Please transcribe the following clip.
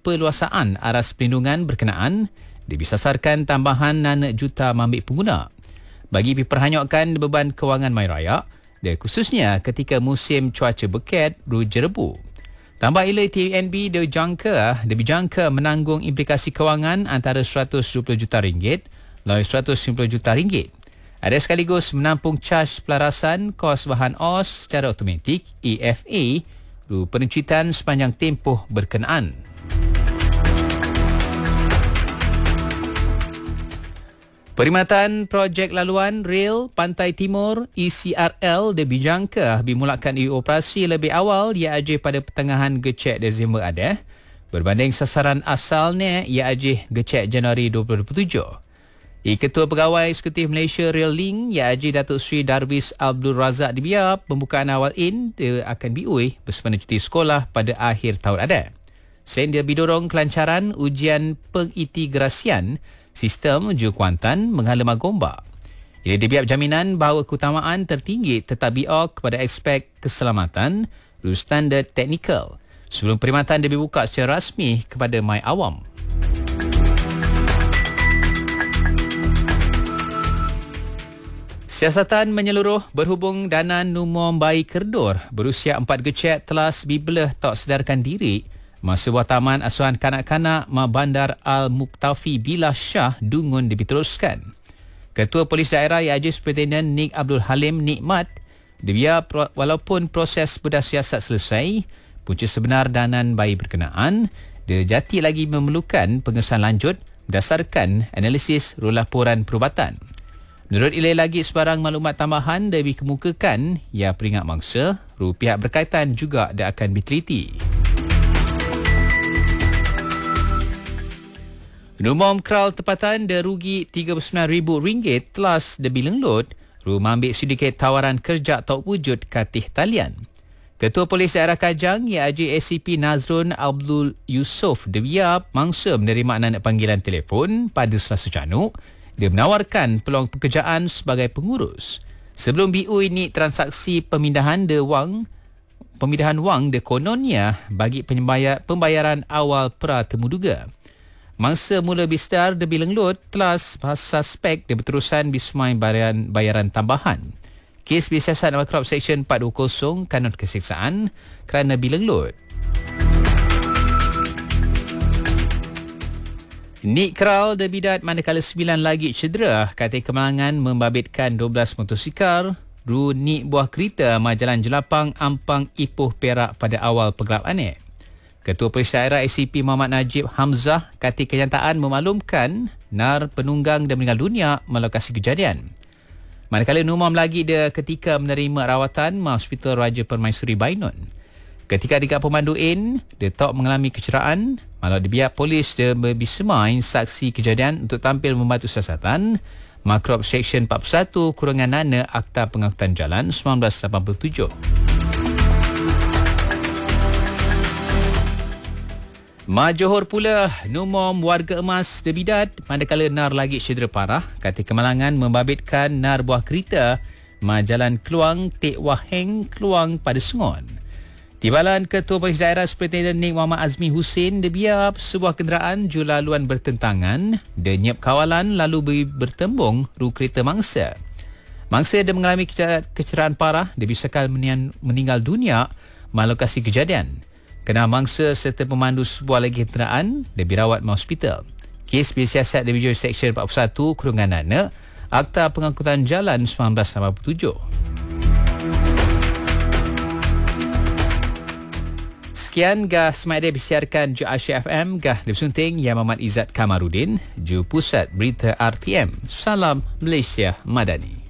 peluasaan aras perlindungan berkenaan dibisasarkan tambahan 6 juta mambik pengguna bagi diperhanyutkan beban kewangan main raya dan khususnya ketika musim cuaca beket jerebu. Tambah ila TNB dijangka menanggung implikasi kewangan antara RM120 juta lalu RM150 juta. Ada sekaligus menampung caj pelarasan kos bahan OS secara automatik EFA penercitan sepanjang tempoh berkenaan. Perkhidmatan projek laluan rel Pantai Timur ECRL dijangka dimulakan operasi lebih awal iaitu pada pertengahan gecek Disember ada berbanding sasaran asalnya iaitu gecek Januari 2027. Ketua Pegawai Eksekutif Malaysia Rail Link iaitu Datuk Seri Darwis Abdul Razak dibiar pembukaan awal dia akan biui bersempena cuti sekolah pada akhir tahun ada. Selain dia bidorong kelancaran ujian pengintegrasian sistem ujian Kuantan menghala Magomba. Ia dibiar jaminan bahawa keutamaan tertinggi tetap biar kepada aspek keselamatan dan standard teknikal sebelum perkhidmatan dibuka secara rasmi kepada mai awam. Siasatan menyeluruh berhubung Danan Numom Bayi Kerdor berusia 4 gecek telah bibelah tak sedarkan diri masa sebuah taman asuhan kanak-kanak Bandar Al-Muktafi Billah Shah Dungun diteruskan. Ketua Polis Daerah iaitu Superintendent Nik Abdul Halim Nikmat dia walaupun proses bedah siasat selesai, punca sebenar Danan bayi berkenaan dia jati lagi memerlukan pengesahan lanjut berdasarkan analisis laporan perubatan. Menurut ilai lagi sebarang maklumat tambahan yang dikemukakan, ia peringat mangsa, pihak berkaitan juga dia akan diteliti. Numom Kral tempatan rugi RM39,000 telah dibilenglot, rumah ambil sindiket tawaran kerja tak wujud katih talian. Ketua Polis Daerah Kajang iaitu ACP Nazrun Abdul Yusof dia mangsa menerima panggilan telefon pada Selasa Canuk. Dia menawarkan peluang pekerjaan sebagai pengurus. Sebelum BU ini transaksi pemindahan wang de kononnya bagi pembayaran awal pra-temuduga. Mangsa mula bistar de bilenglot telah suspek de berterusan bismai bayaran tambahan. Kes bersiasat Makrab Seksyen 420 Kanun Keseksaan kerana bilenglot. Nik Kral bidat manakala 9 lagi cedera kata kemalangan membabitkan 12 motosikal Nik buah kereta Majalan Jelapang Ampang Ipoh Perak pada awal pergelap anek. Ketua Polis Daerah ACP Muhammad Najib Hamzah kata kenyataan memaklumkan nar penunggang dan meninggal dunia melokasi kejadian. Manakala Numam lagi dia ketika menerima rawatan Hospital Raja Permaisuri Bainun. Ketika dekat pemandu dia tak mengalami kecederaan. Malah dibiar polis dia berbisemai saksi kejadian untuk tampil membantu siasatan Makrab Seksyen 41 Kurungan Nana Akta Pengangkutan Jalan 1987. Johor pula Numom warga emas Debidat manakala nar lagi cedera parah kata kemalangan membabitkan nar buah kereta Jalan Keluang Tek Waheng Keluang pada Sengon. Timbalan Ketua Polis Daerah Superintendent Nik Muhammad Azmi Hussein dia sebuah kenderaan julaluan bertentangan dia nyep kawalan lalu bertembung ru kereta mangsa. Mangsa dia mengalami kecederaan parah dia bisakan meninggal dunia malokasi kejadian. Kena mangsa serta pemandu sebuah lagi kenderaan dia dirawat di hospital. Kes bersiasat Division Seksyen 41 Kurungan Nana Akta Pengangkutan Jalan 1987. Sekian gah semada disiarkan Ju Asia FM gah disunting yang Muhammad Izzat Kamarudin Ju Pusat Berita RTM. Salam Malaysia Madani.